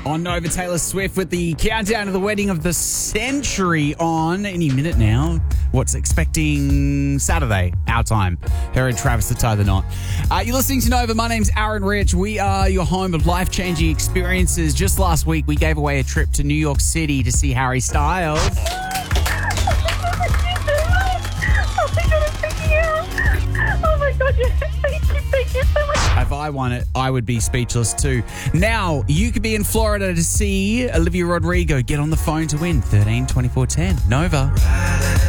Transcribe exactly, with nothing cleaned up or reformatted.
On Nova, Taylor Swift with the countdown to the wedding of the century on any minute now. What's expecting Saturday, our time. Her and Travis to tie the knot. Uh, you're listening to Nova. My name's Aaron Rich. We are your home of life-changing experiences. Just last week, we gave away a trip to New York City to see Harry Styles. Oh my God, yes. Thank you, thank you so much. If I won it, I would be speechless too. Now, you could be in Florida to see Olivia Rodrigo. Get on the phone to win. thirteen twenty-four ten. Nova.